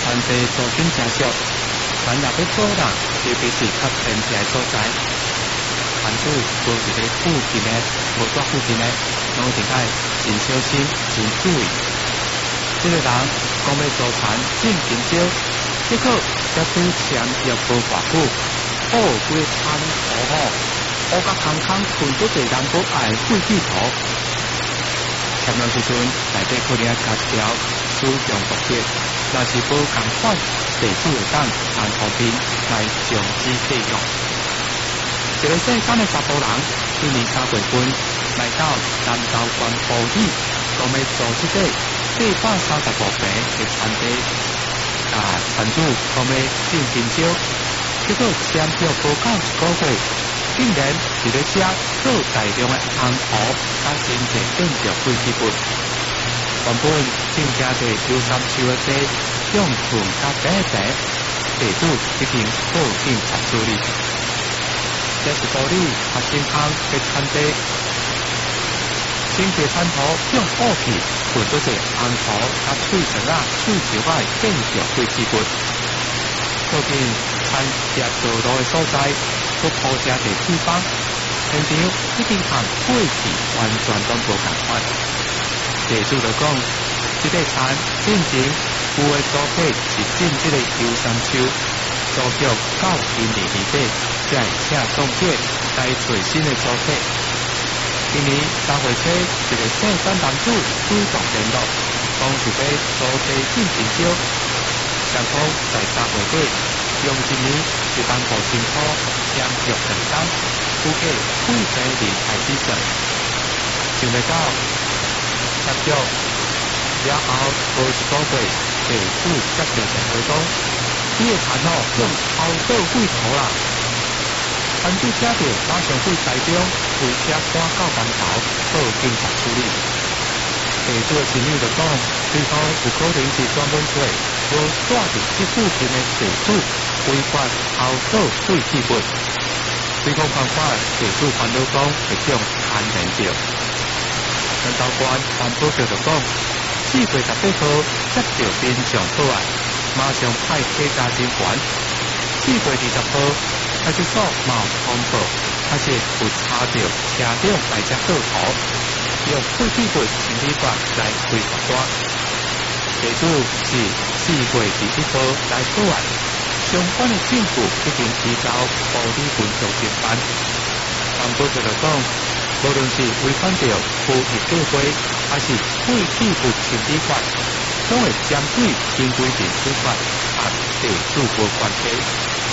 田地租金正俗，咱若要做人，就必须较偏僻的所在。田主无一个附近的，无住附近的，拢一爱真小心、真注意。这个人讲要租田进近少，结果才对签约无偌久，规田土乌甲空空困倒一人不爱废弃土。签约时阵，内底可能加条使用特别，若是无共款，地主会当按图片来上址继续。一个细汉的查甫人，去年3月份来到南投县埔里，讲要做这个435平的田地，田主讲要进近少，结果签约无到1个月，竟然伫咧遮做大量的红土，甲新建建筑废弃物。原本正正地有3树的地，用寸甲白白，地主已经报警查处理。这是埔里核心乡的田地，新建田土用武器混做者红土甲碎石头的建筑废弃物。附近产业道路的所在，都铺设地地方，现场已经和过去完全都无共款。地主就讲，这个田进前有的租客是进这个优山丘，租约到今年年底才会请中介来找新的租客。今年3月初，一个姓张男子主动联络，讲是要租地进近少，想讲在3月底用一年就当部新土签约成单，估计贵平年开始算，想袂到签约了后无1个月，地主接到电话讲，你的田用后倒废土啦。田主听到马上去台中为车赶到南投报警查处理。地主的亲友就讲，对方有可能是专门做无住伫这附近的地主违法后倒废弃物。对方方法，地主烦恼讲会种牵连着。南投县环保局就讲，4月18号接到民众报案，马上派警察人员。4月20号，派出所嘛有通报，确实有查到车辆大只倒土，用废弃物清理法来规罚单。地主是4月21号来报案，相关的证据已经移交埔里分局侦办。环保局就讲，无论是违反着附业计划，还是废弃物清理法，拢会针对因规定处罚，和地主无关系。